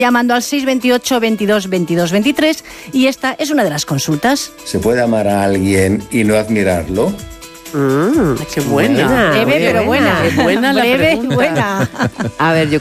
llamando al 628 22 22 23 y esta es una de las consultas. ¿Se puede amar a alguien y no admirarlo? Qué buena. Breve, pero buena. Qué buena la Breve y pregunta. buena. A ver, yo